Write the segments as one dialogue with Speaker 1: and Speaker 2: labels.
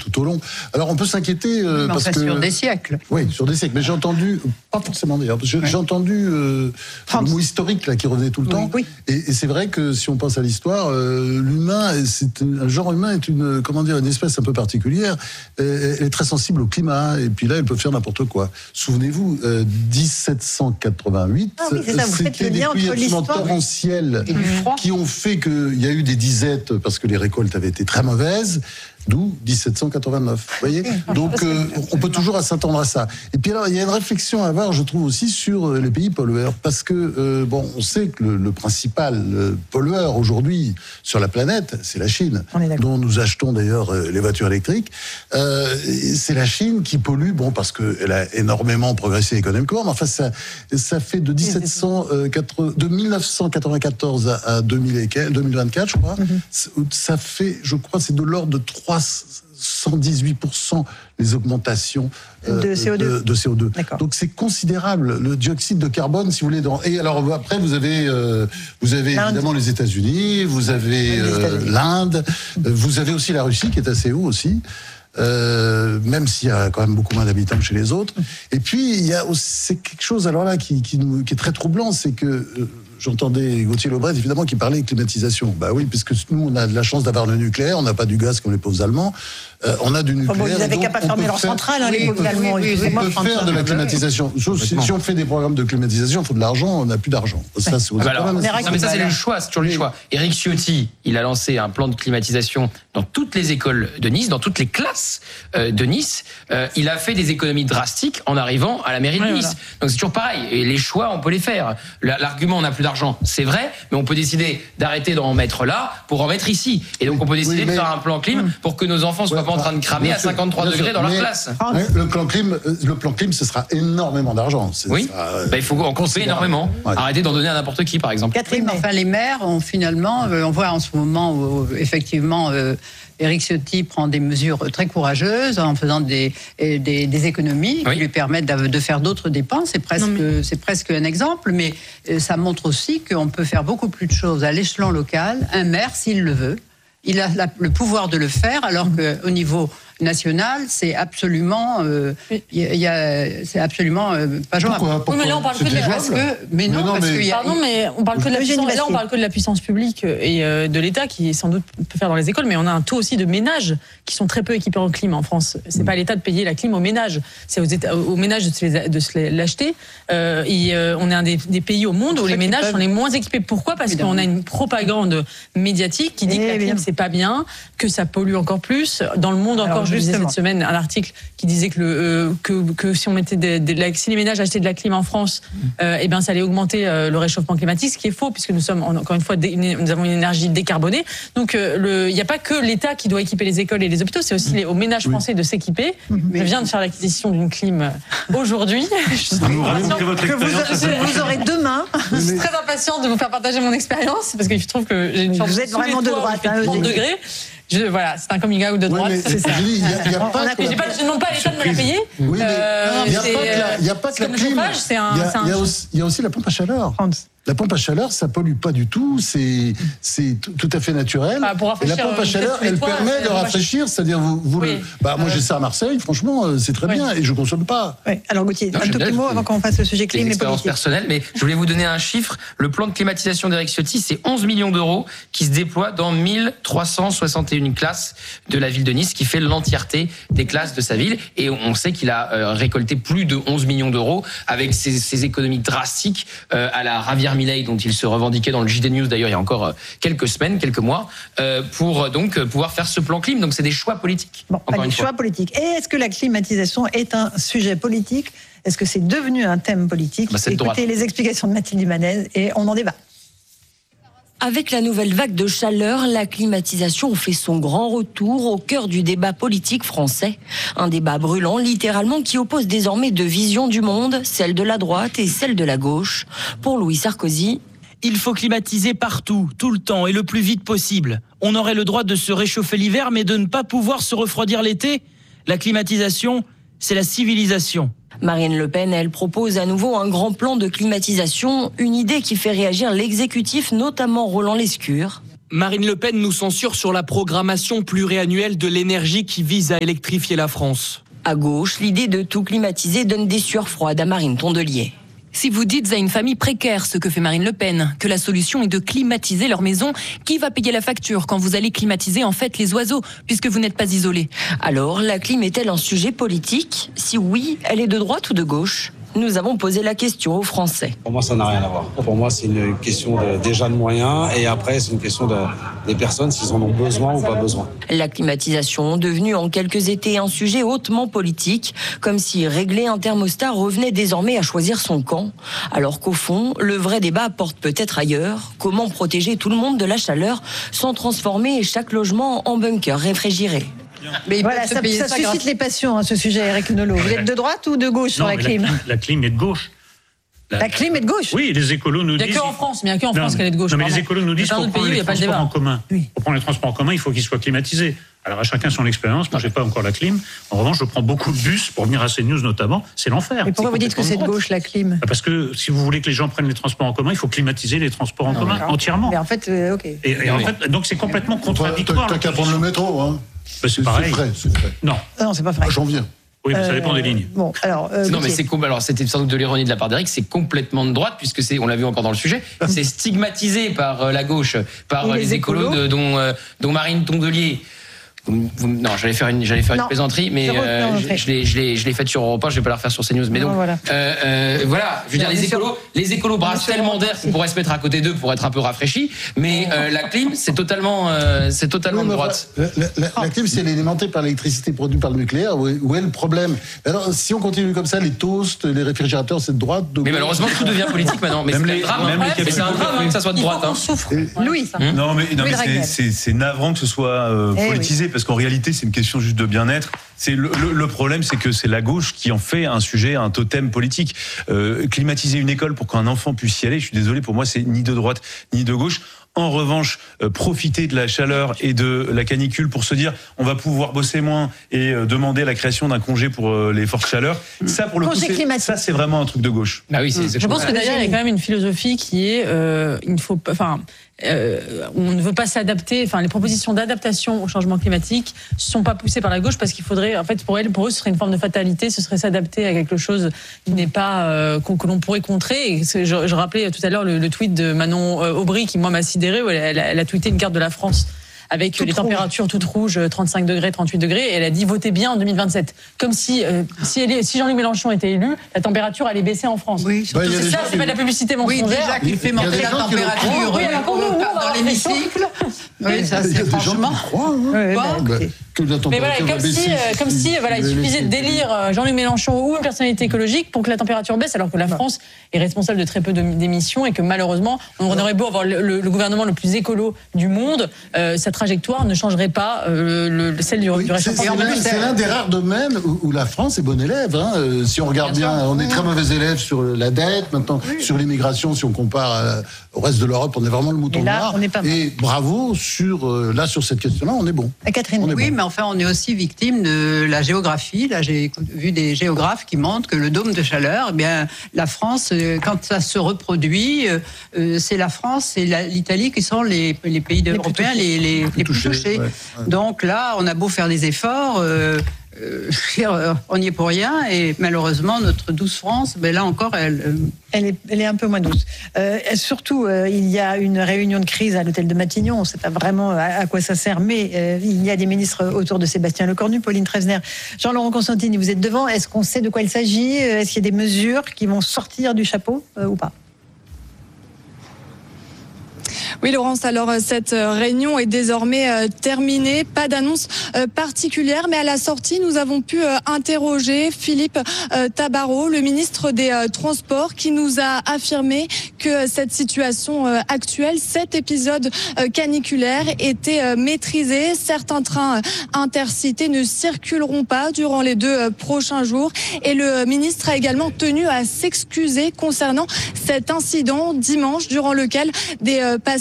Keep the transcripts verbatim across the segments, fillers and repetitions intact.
Speaker 1: tout au long. Alors on peut s'inquiéter euh, parce
Speaker 2: enfin,
Speaker 1: que
Speaker 2: sur des siècles.
Speaker 1: Oui, sur des siècles. Mais j'ai entendu, pas forcément d'ailleurs, j'ai, ouais. j'ai entendu euh, le mot historique là qui revenait tout le
Speaker 2: oui,
Speaker 1: temps.
Speaker 2: Oui.
Speaker 1: Et, et c'est vrai que si on pense à l'histoire, euh, l'humain, c'est un genre humain est une comment dire une espèce un peu particulière. Elle est très sensible au climat et puis là elle peut faire n'importe quoi. Souvenez-vous, euh, dix-sept cent quatre-vingt-huit,
Speaker 3: ah oui, c'est ça,
Speaker 1: c'était des pluies absolument torrentielles qui ont fait qu'il y a eu des disettes parce que les récoltes avaient été très mauvaises. D'où dix-sept cent quatre-vingt-neuf. Vous voyez ? Donc, euh, on peut toujours s'attendre à ça. Et puis alors, il y a une réflexion à avoir, je trouve, aussi sur les pays pollueurs. Parce que, euh, bon, on sait que le, le principal le pollueur aujourd'hui sur la planète, c'est la Chine. Dont nous achetons d'ailleurs les voitures électriques. Euh, c'est la Chine qui pollue, bon, parce qu'elle a énormément progressé économiquement. Mais enfin, ça, ça fait de, dix-sept cents, euh, de dix-neuf cent quatre-vingt-quatorze à deux mille vingt-quatre, je crois. Mm-hmm. Ça fait, je crois, c'est de l'ordre de trois cent dix-huit pour cent les augmentations euh,
Speaker 3: de C O deux.
Speaker 1: De, de C O deux. D'accord. Donc c'est considérable le dioxyde de carbone, si vous voulez. Dans... Et alors après vous avez, euh, vous avez évidemment les États-Unis, vous avez euh, États-Unis. l'Inde, vous avez aussi la Russie qui est assez haut aussi. Euh, même s'il y a quand même beaucoup moins d'habitants que chez les autres. Et puis il y a aussi c'est quelque chose alors là qui, qui, nous, qui est très troublant, c'est que euh, j'entendais Gauthier Lebret, évidemment, qui parlait de climatisation. Bah oui, puisque nous, on a de la chance d'avoir le nucléaire, on n'a pas du gaz comme les pauvres Allemands, euh, on a du nucléaire.
Speaker 3: Bon, vous n'avez qu'à pas fermer leur centrale, hein, les pauvres Allemands.
Speaker 1: Oui, oui, on peut faire de la climatisation. Sauf si, si on fait des programmes de climatisation, il faut de l'argent, on n'a plus d'argent. Ça, c'est
Speaker 4: ah bah alors, non, mais ça, c'est le choix, c'est toujours le choix. Éric Ciotti, il a lancé un plan de climatisation dans toutes les écoles de Nice, dans toutes les classes euh, de Nice. Euh, il a fait des économies drastiques en arrivant à la mairie de Nice. Voilà. Donc c'est toujours pareil. Et les choix, on peut les faire. L'argument, on n'a plus d'argent, c'est vrai, mais on peut décider d'arrêter d'en mettre là pour en mettre ici. Et donc on peut décider oui, mais... de faire un plan clim pour que nos enfants ne soient ouais, pas en train de cramer à cinquante-trois degrés dans leur classe.
Speaker 1: Ouais, le plan clim, le plan clim, ce sera énormément d'argent.
Speaker 4: Oui,
Speaker 1: sera, euh,
Speaker 4: bah, il faut en couper énormément. Ouais. Arrêter d'en donner à n'importe qui, par exemple.
Speaker 2: Catherine, mais enfin les maires ont finalement, euh, on voit en ce moment où effectivement euh, Éric Ciotti prend des mesures très courageuses en faisant des, des, des économies oui. qui lui permettent de, de faire d'autres dépenses. C'est presque, mais... c'est presque un exemple, mais ça montre aussi qu'on peut faire beaucoup plus de choses à l'échelon local. Un maire, s'il le veut, il a la, le pouvoir de le faire, alors qu'au niveau national, c'est absolument, euh, y a, y a, c'est absolument euh, pas jouable.
Speaker 5: Pourquoi, pourquoi oui, mais là on parle que de la
Speaker 2: parce que, mais non, mais non, parce
Speaker 5: mais...
Speaker 2: qu'il y a...
Speaker 5: Pardon, mais on parle que de la puissance. Là, on parle que de la puissance publique et euh, de l'État qui sans doute peut faire dans les écoles, mais on a un taux aussi de ménages qui sont très peu équipés en clim en France. C'est mmh. pas à l'État de payer la clim aux ménages, c'est aux, États, aux ménages de se, de se l'acheter. Euh, et euh, on est un des, des pays au monde où les ménages peuvent... sont les moins équipés. Pourquoi ? Parce Évidemment. qu'on a une propagande médiatique qui dit et que la clim c'est pas bien, que ça pollue encore plus. Dans le monde encore, Alors, je disais cette semaine un article qui disait que, le, euh, que, que si on mettait des, des, la, si les ménages achetaient de la clim en France, euh, et ben ça allait augmenter euh, le réchauffement climatique, ce qui est faux puisque nous sommes encore une fois dé, nous avons une énergie décarbonée. Donc euh, il n'y a pas que l'État qui doit équiper les écoles et les hôpitaux, c'est aussi les, aux ménages oui. français de s'équiper. Mais... Je viens de faire l'acquisition d'une clim aujourd'hui. Je,
Speaker 3: que vous, vous aurez demain.
Speaker 5: Je suis très impatiente de vous faire partager mon expérience parce que je trouve que j'ai une chance.
Speaker 3: Vous êtes vraiment de droite.
Speaker 5: Hein, trente degrés. Je, voilà, c'est un coming out de droite.
Speaker 1: Oui, c'est ça. Je
Speaker 5: ne demande pas à l'État de me la payer.
Speaker 1: Oui, mais il n'y a pas que la clim. Il y a aussi la pompe à chaleur. La pompe à chaleur, ça pollue pas du tout, c'est c'est tout à fait naturel.
Speaker 5: Ah,
Speaker 1: et la pompe à chaleur, elle toits, permet de rafraîchir, c'est-à-dire vous, vous oui. le, bah moi j'ai ça à Marseille, franchement c'est très oui. bien et je consomme pas.
Speaker 3: Oui. Alors Gauthier, non, un tout petit mot avant qu'on fasse le sujet clim et politique.
Speaker 4: Expérience personnelle, mais je voulais vous donner un chiffre. Le plan de climatisation d'Éric Ciotti, c'est onze millions d'euros qui se déploient dans mille trois cent soixante et une classes de la ville de Nice, qui fait l'entièreté des classes de sa ville. Et on sait qu'il a euh, récolté plus de onze millions d'euros avec ses, ses économies drastiques euh, à la Ravière Milei, dont il se revendiquait dans le J D News d'ailleurs il y a encore quelques semaines, quelques mois, euh, pour donc pouvoir faire ce plan clim. Donc c'est des choix politiques.
Speaker 3: Bon, encore des choix politiques. Et est-ce que la climatisation est un sujet politique ? Est-ce que c'est devenu un thème politique ? bah, Écoutez droite. les explications de Mathilde Ibanez et on en débat.
Speaker 6: Avec la nouvelle vague de chaleur, la climatisation fait son grand retour au cœur du débat politique français. Un débat brûlant, littéralement, qui oppose désormais deux visions du monde, celle de la droite et celle de la gauche. Pour Louis Sarkozy,
Speaker 7: il faut climatiser partout, tout le temps et le plus vite possible. On aurait le droit de se réchauffer l'hiver, mais de ne pas pouvoir se refroidir l'été. La climatisation, c'est la civilisation.
Speaker 6: Marine Le Pen, elle propose à nouveau un grand plan de climatisation, une idée qui fait réagir l'exécutif, notamment Roland Lescure.
Speaker 8: Marine Le Pen nous censure sur la programmation pluriannuelle de l'énergie qui vise à électrifier la France.
Speaker 6: À gauche, l'idée de tout climatiser donne des sueurs froides à Marine Tondelier.
Speaker 9: Si vous dites à une famille précaire ce que fait Marine Le Pen, que la solution est de climatiser leur maison, qui va payer la facture quand vous allez climatiser en fait les oiseaux, puisque vous n'êtes pas isolés?
Speaker 6: Alors, la clim est-elle un sujet politique? Si oui, elle est de droite ou de gauche? Nous avons posé la question aux Français.
Speaker 10: Pour moi, ça n'a rien à voir. Pour moi, c'est une question de, déjà de moyens et après, c'est une question de, des personnes, s'ils en ont besoin ou pas besoin.
Speaker 6: La climatisation, devenue en quelques étés un sujet hautement politique, comme si régler un thermostat revenait désormais à choisir son camp. Alors qu'au fond, le vrai débat porte peut-être ailleurs. Comment protéger tout le monde de la chaleur sans transformer chaque logement en bunker réfrigéré?
Speaker 3: Mais voilà, ça, ça, ça suscite grâce... les passions, hein, ce sujet, Eric Nolot. Vous êtes de droite ou de gauche non, sur la clim?
Speaker 11: la clim La clim est de gauche.
Speaker 3: La, la clim est de gauche?
Speaker 11: Oui, les écolos nous disent...
Speaker 5: Il n'y a qu'en France, mais il n'y a qu'en France qu'elle est de gauche.
Speaker 11: Non, mais les écolos nous disent pour prendre les transports en commun. Oui. Pour prendre les transports en commun, il faut qu'ils soient climatisés. Alors à chacun son expérience, moi j'ai pas encore la clim. En revanche, je prends beaucoup de bus pour venir à CNews notamment, c'est l'enfer.
Speaker 3: Et pourquoi vous dites que c'est de gauche la clim?
Speaker 11: Parce que si vous voulez que les gens prennent les transports en commun, il faut climatiser les transports en non, commun entièrement.
Speaker 3: Mais en fait, euh, ok.
Speaker 11: Et, et en fait, donc c'est complètement contradictoire.
Speaker 1: T'as qu'à prendre le métro, hein.
Speaker 11: Bah, c'est pareil.
Speaker 1: C'est vrai, c'est vrai.
Speaker 11: Non.
Speaker 3: Non, c'est pas vrai.
Speaker 1: J'en viens.
Speaker 11: Oui, mais ça dépend des lignes.
Speaker 3: Bon, alors, euh,
Speaker 4: non, mais c'est alors c'était sans doute de l'ironie de la part d'Éric, c'est complètement de droite puisque c'est, on l'a vu encore dans le sujet, c'est stigmatisé par euh, la gauche, par euh, les, les écolos, écolos de, dont euh, dont Marine Tondelier. Vous, vous, non, j'allais faire une, j'allais faire une plaisanterie, mais euh, je, je l'ai, je l'ai, je l'ai faite sur Europe un, je vais pas la refaire sur CNews. Mais non, donc, voilà. Euh, euh, voilà, je veux dire, les écolos, les écolos brassent tellement d'air qu'on pourrait se mettre à côté d'eux pour être un peu rafraîchi, mais euh, la clim, c'est totalement, euh, c'est totalement oui, de droite.
Speaker 1: La, la, la, la clim, c'est alimentée par l'électricité produite par le nucléaire. Où est, où est le problème? Alors, si on continue comme ça, les toasts, les réfrigérateurs, c'est de droite. Donc...
Speaker 4: Mais malheureusement, tout devient politique maintenant. Mais même c'est les, un drame, même hein, les c'est un drame hein, que ça soit de droite. Hein.
Speaker 3: Louis,
Speaker 12: hum. non, mais, non, mais c'est, c'est, c'est navrant que ce soit euh, eh politisé, oui. Parce qu'en réalité, c'est une question juste de bien-être. C'est le, le, le problème, c'est que c'est la gauche qui en fait un sujet, un totem politique. Euh, climatiser une école pour qu'un enfant puisse y aller, je suis désolé, pour moi, c'est ni de droite ni de gauche. En revanche, euh, profiter de la chaleur et de la canicule pour se dire on va pouvoir bosser moins et euh, demander la création d'un congé pour euh, les fortes chaleurs, ça pour le coup, c'est, ça c'est vraiment un truc de gauche.
Speaker 4: Bah oui, c'est, c'est
Speaker 5: je pense que derrière il y a quand même une philosophie qui est euh, il ne faut pas, enfin euh, on ne veut pas s'adapter, enfin les propositions d'adaptation au changement climatique ne sont pas poussées par la gauche parce qu'il faudrait, en fait pour elle, pour eux ce serait une forme de fatalité, ce serait s'adapter à quelque chose qui n'est pas euh, que l'on pourrait contrer. Et je, je rappelais tout à l'heure le, le tweet de Manon Aubry qui moi m'a sidéré, où elle, elle, elle a tweeté une carte de la France avec toutes les températures toutes rouges, trente-cinq degrés, trente-huit degrés, et elle a dit votez bien en deux mille vingt-sept. Comme si, euh, si, elle est, si Jean-Luc Mélenchon était élu, la température allait baisser en France. Oui, bah, c'est ça, c'est pas de la publicité mensongère.
Speaker 2: Oui, déjà qui fait monter la température
Speaker 5: oui,
Speaker 2: dans l'hémicycle. Oui, ça c'est franchement.
Speaker 5: Mais voilà, comme si, comme si voilà, il suffisait de délire Jean-Luc Mélenchon ou une personnalité écologique pour que la température baisse, alors que la France est responsable de très peu d'émissions et que malheureusement, on aurait beau avoir le, le, le gouvernement le plus écolo du monde, euh, sa trajectoire ne changerait pas euh, le, celle du,
Speaker 1: oui,
Speaker 5: du réchauffement
Speaker 1: climatique. C'est, c'est l'un des rares domaines où, où la France est bonne élève. Hein. Euh, si on regarde bien, bien on est très mauvais élève sur la dette, maintenant oui. Sur l'immigration, si on compare à, au reste de l'Europe, on est vraiment le mouton
Speaker 3: là,
Speaker 1: noir.
Speaker 3: On est pas
Speaker 1: et bravo, sur, euh, là, sur cette question-là, on est bon.
Speaker 3: À Catherine,
Speaker 2: on est
Speaker 3: oui,
Speaker 2: bon. Mais enfin, on est aussi victime de la géographie. Là, j'ai vu des géographes qui montrent que le dôme de chaleur, eh bien, la France, quand ça se reproduit, euh, c'est la France et la, l'Italie qui sont les, les pays les européens les, les, les plus touchés. Ouais, ouais. Donc là, on a beau faire des efforts, euh, euh, on n'y est pour rien. Et malheureusement, notre douce France, ben là encore, elle... Euh,
Speaker 3: Elle est, elle est un peu moins douce. Euh, surtout, euh, il y a une réunion de crise à l'hôtel de Matignon. On ne sait pas vraiment à, à quoi ça sert, mais euh, il y a des ministres autour de Sébastien Lecornu, Pauline Trefner, Jean-Laurent Constantini. Vous êtes devant. Est-ce qu'on sait de quoi il s'agit? Est-ce qu'il y a des mesures qui vont sortir du chapeau euh, ou pas?
Speaker 13: Oui, Laurence, alors cette réunion est désormais euh, terminée. Pas d'annonce euh, particulière, mais à la sortie, nous avons pu euh, interroger Philippe euh, Tabarot, le ministre des euh, Transports, qui nous a affirmé que cette situation euh, actuelle, cet épisode euh, caniculaire, était euh, maîtrisé. Certains trains euh, intercités ne circuleront pas durant les deux euh, prochains jours. Et le ministre a également tenu à s'excuser concernant cet incident dimanche, durant lequel des euh, passagers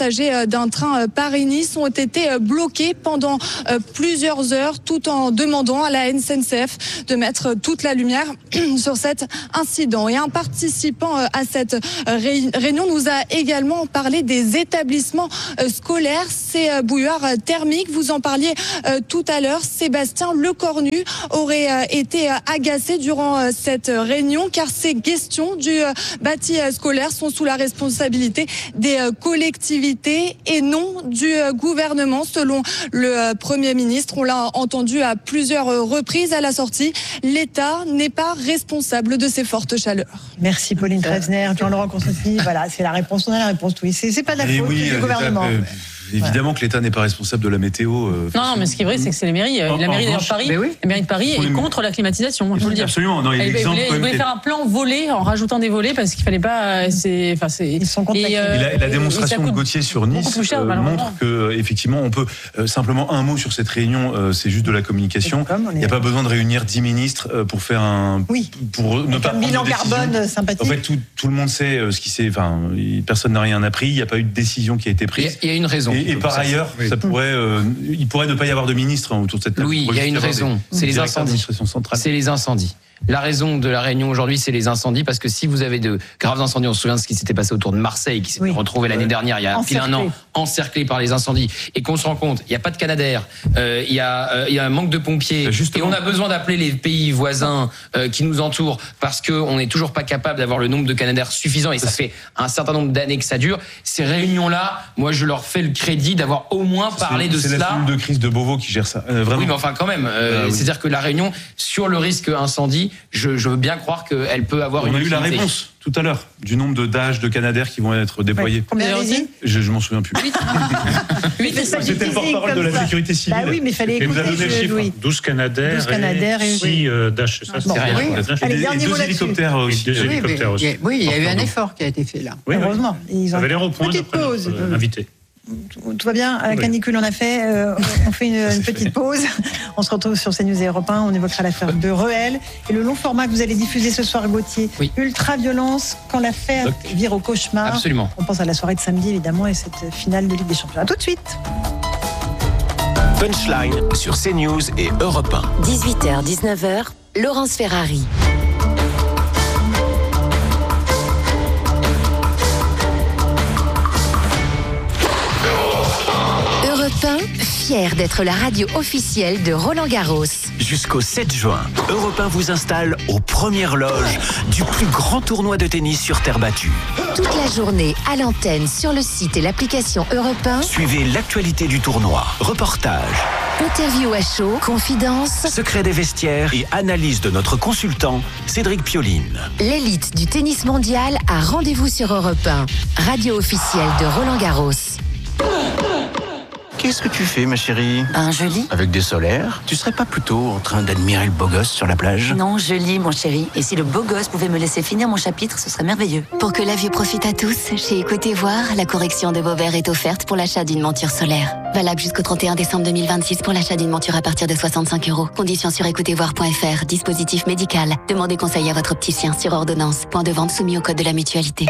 Speaker 13: passagers d'un train Paris-Nice ont été bloqués pendant plusieurs heures, tout en demandant à la N C F de mettre toute la lumière sur cet incident. Et un participant à cette réunion nous a également parlé des établissements scolaires, ces bouilloires thermiques. Vous en parliez tout à l'heure. Sébastien Lecornu aurait été agacé durant cette réunion car ces questions du bâti scolaire sont sous la responsabilité des collectivités et non du gouvernement, selon le Premier ministre. On l'a entendu à plusieurs reprises à la sortie. L'État n'est pas responsable de ces fortes chaleurs.
Speaker 3: Merci Pauline Trefner. Jean-Laurent Constantini, voilà, c'est la réponse. On a la réponse. Oui, c'est, c'est pas de la faute
Speaker 12: oui,
Speaker 3: du gouvernement.
Speaker 12: Peut... Évidemment voilà. que l'État n'est pas responsable de la météo. Euh,
Speaker 5: non, non, mais ce qui est vrai, c'est que c'est les mairies. La mairie de Paris, oui. la mairie de Paris est contre la climatisation. Je veux le dire.
Speaker 12: Absolument. Non, il y a
Speaker 5: elle voulait, elle voulait faire un plan volé en rajoutant des volets parce qu'il fallait pas. C'est, enfin, c'est.
Speaker 3: Ils sont contre.
Speaker 12: Et, euh, et, la, et la démonstration de Gauthier sur Nice cher, euh, montre que effectivement, on peut euh, simplement un mot sur cette réunion. Euh, c'est juste de la communication. Il n'y a pas besoin de réunir dix ministres euh, pour faire un.
Speaker 3: Oui.
Speaker 12: Pour ne pas prendre
Speaker 3: bilan carbone sympathique.
Speaker 12: En fait, tout, tout le monde sait euh, ce qui s'est. Enfin, personne n'a rien appris. Il n'y a pas eu de décision qui a été prise.
Speaker 4: Il y a une raison.
Speaker 12: Et, et par ailleurs. Oui. Ça pourrait, euh, il pourrait ne pas y avoir de ministre autour de cette table.
Speaker 4: Oui, il y a une raison. C'est les incendies. C'est les incendies. La raison de la réunion aujourd'hui, c'est les incendies, parce que si vous avez de graves incendies, on se souvient de ce qui s'était passé autour de Marseille, qui s'est oui. retrouvé l'année dernière, il y a pile un an, encerclé par les incendies, et qu'on se rend compte, il n'y a pas de Canadair, euh, il y a, euh, il y a un manque de pompiers, Justement. et on a besoin d'appeler les pays voisins euh, qui nous entourent, parce qu'on n'est toujours pas capable d'avoir le nombre de Canadair suffisant, et ça fait un certain nombre d'années que ça dure. Ces réunions-là, moi, je leur fais le crédit d'avoir au moins parlé de
Speaker 12: c'est
Speaker 4: cela.
Speaker 12: C'est la cellule de crise de Beauvau qui gère ça. Euh, vraiment.
Speaker 4: Oui, mais enfin, quand même, euh, ah, oui. c'est-à-dire que la réunion sur le risque incendie, je, je veux bien croire qu'elle peut avoir
Speaker 12: on
Speaker 4: une
Speaker 12: a
Speaker 4: utilité.
Speaker 12: eu la réponse tout à l'heure du nombre de d'âges de Canadair qui vont être déployés.
Speaker 3: Ouais. Combien
Speaker 12: je, je m'en souviens plus.
Speaker 3: huit
Speaker 12: C'était le porte-parole de la sécurité civile.
Speaker 3: Bah oui, mais il fallait écouter.
Speaker 11: Et vous avez donné le chiffre.
Speaker 3: Oui.
Speaker 11: douze Canadair, douze Canadair et six euh, Dash. Ça,
Speaker 3: bon,
Speaker 11: c'est rien.
Speaker 3: Oui.
Speaker 11: Allez,
Speaker 12: et, et deux hélicoptères aussi.
Speaker 11: Deux
Speaker 2: oui,
Speaker 11: hélicoptères
Speaker 2: mais,
Speaker 11: aussi.
Speaker 2: Oui, il y a eu un effort qui a été fait là.
Speaker 11: Oui,
Speaker 3: heureusement.
Speaker 11: Ils ça avait l'air au point
Speaker 3: petite pause.
Speaker 11: Euh, invité.
Speaker 3: Tout va bien, à la canicule on a fait, euh, on fait une, une petite pause, on se retrouve sur CNews et Europe un, on évoquera l'affaire de Rehel et le long format que vous allez diffuser ce soir Gauthier, oui. Ultra-violence, quand l'affaire Donc, vire au cauchemar.
Speaker 4: Absolument.
Speaker 3: On pense à la soirée de samedi évidemment et cette finale de Ligue des Champions. A tout de suite.
Speaker 14: Punchline sur CNews et Europe un.
Speaker 15: dix-huit heures dix-neuf heures, Laurence Ferrari. Fier d'être la radio officielle de Roland Garros.
Speaker 14: Jusqu'au sept juin, Europe un vous installe aux premières loges du plus grand tournoi de tennis sur terre battue.
Speaker 15: Toute la journée à l'antenne, sur le site et l'application Europe un.
Speaker 14: Suivez l'actualité du tournoi, reportages,
Speaker 15: interview à chaud, confidences,
Speaker 14: secrets des vestiaires et analyse de notre consultant Cédric Pioline.
Speaker 15: L'élite du tennis mondial a rendez-vous sur Europe un, radio officielle de Roland Garros.
Speaker 16: Qu'est-ce que tu fais, ma chérie?
Speaker 15: Ben, je lis.
Speaker 16: Avec des solaires? Tu serais pas plutôt en train d'admirer le beau gosse sur la plage?
Speaker 15: Non, je lis, mon chéri. Et si le beau gosse pouvait me laisser finir mon chapitre, ce serait merveilleux. Pour que la vue profite à tous, chez Écoutez Voir, la correction de Beauvert est offerte pour l'achat d'une monture solaire. Valable jusqu'au trente et un décembre deux mille vingt-six pour l'achat d'une monture à partir de soixante-cinq euros. Conditions sur écoutez voir point f r. Dispositif médical. Demandez conseil à votre opticien sur ordonnance. Point de vente soumis au code de la mutualité.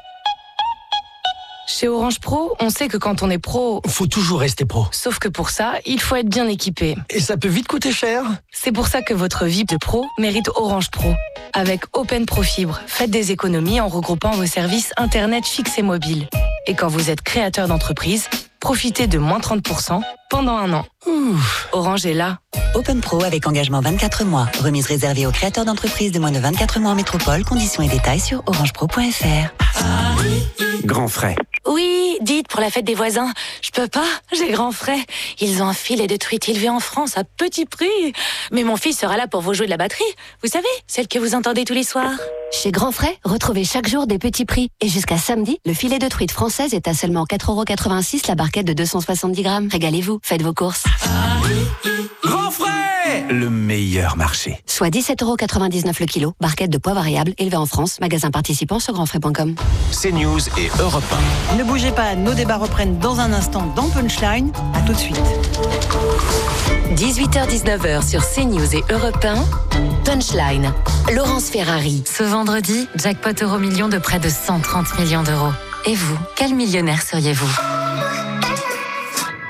Speaker 17: Chez Orange Pro, on sait que quand on est pro,
Speaker 18: faut toujours rester pro.
Speaker 17: Sauf que pour ça, il faut être bien équipé.
Speaker 18: Et ça peut vite coûter cher.
Speaker 17: C'est pour ça que votre vie de pro mérite Orange Pro. Avec Open Pro Fibre, faites des économies en regroupant vos services Internet fixe et mobile. Et quand vous êtes créateur d'entreprise, profitez de moins trente pour cent pendant un an. Ouf. Orange est là.
Speaker 19: Open Pro avec engagement vingt-quatre mois. Remise réservée aux créateurs d'entreprises de moins de vingt-quatre mois en métropole. Conditions et détails sur orange pro point f r.
Speaker 14: Grand frais.
Speaker 17: Oui, dites pour la fête des voisins. Je peux pas, j'ai grand frais. Ils ont un filet de truite élevé en France à petit prix. Mais mon fils sera là pour vous jouer de la batterie. Vous savez, celle que vous entendez tous les soirs.
Speaker 15: Chez Grand Frais, retrouvez chaque jour des petits prix. Et jusqu'à samedi, le filet de truite française est à seulement quatre euros quatre-vingt-six la barquette de deux cent soixante-dix grammes. Régalez-vous, faites vos courses.
Speaker 14: Grand frais, le meilleur marché.
Speaker 15: Soit dix-sept euros quatre-vingt-dix-neuf le kilo. Barquette de pois variable élevée en France. Magasin participant sur grand frais point com.
Speaker 14: CNews et Europe un.
Speaker 3: Ne bougez pas, nos débats reprennent dans un instant dans Punchline. À tout de suite.
Speaker 15: dix-huit heures dix-neuf heures sur CNews et Europe un. Punchline. Laurence Ferrari.
Speaker 9: Ce vendredi, jackpot euro million de près de cent trente millions d'euros.
Speaker 15: Et vous, quel millionnaire seriez-vous ?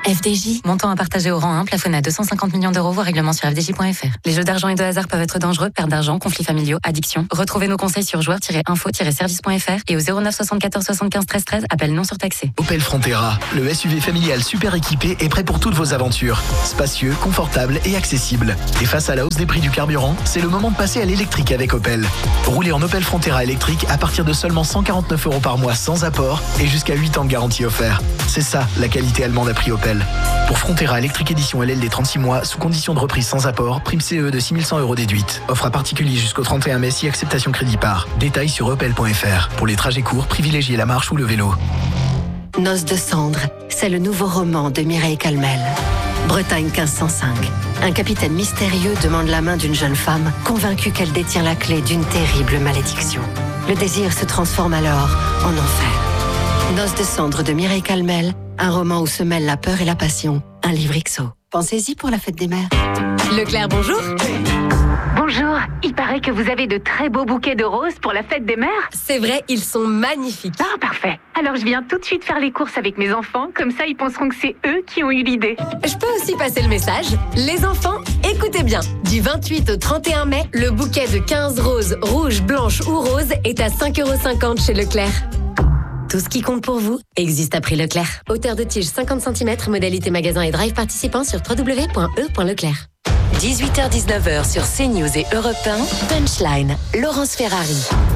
Speaker 20: F D J. Montant à partager au rang un, plafonné à deux cent cinquante millions d'euros, voire règlement sur f d j point f r. Les jeux d'argent et de hasard peuvent être dangereux, perte d'argent, conflits familiaux, addiction. Retrouvez nos conseils sur joueurs tiret info tiret service point f r et au zéro neuf soixante-quatorze soixante-quinze treize treize, appel non surtaxé.
Speaker 21: Opel Frontera, le S U V familial super équipé est prêt pour toutes vos aventures. Spacieux, confortable et accessible. Et face à la hausse des prix du carburant, c'est le moment de passer à l'électrique avec Opel. Roulez en Opel Frontera électrique à partir de seulement cent quarante-neuf euros par mois sans apport et jusqu'à huit ans de garantie offert. C'est ça, la qualité allemande à prix Opel. Pour Frontera électrique édition L L D trente-six mois, sous condition de reprise sans apport, prime C E de six mille cent euros déduite. Offre à particulier jusqu'au trente et un mai si acceptation crédit par. Détails sur opel point f r. Pour les trajets courts, privilégiez la marche ou le vélo.
Speaker 22: Noces de cendres, c'est le nouveau roman de Mireille Calmel. Bretagne quinze cent cinq. Un capitaine mystérieux demande la main d'une jeune femme, convaincue qu'elle détient la clé d'une terrible malédiction. Le désir se transforme alors en enfer. Noces de cendres de Mireille Calmel, un roman où se mêlent la peur et la passion. Un livre X O. Pensez-y pour la fête des mères.
Speaker 23: Leclerc, bonjour. Bonjour, il paraît que vous avez de très beaux bouquets de roses pour la fête des mères. C'est vrai, ils sont magnifiques. Ah, parfait. Alors je viens tout de suite faire les courses avec mes enfants, comme ça ils penseront que c'est eux qui ont eu l'idée. Je peux aussi passer le message. Les enfants, écoutez bien. Du vingt-huit au trente et un mai, le bouquet de quinze roses, rouges, blanches ou roses est à cinq euros cinquante chez Leclerc. Tout ce qui compte pour vous existe à prix Leclerc. Hauteur de tige cinquante centimètres, modalité magasin et drive participant sur w w w point e point leclerc.
Speaker 22: dix-huit heures dix-neuf heures sur CNews et Europe un, Punchline, Laurence Ferrari.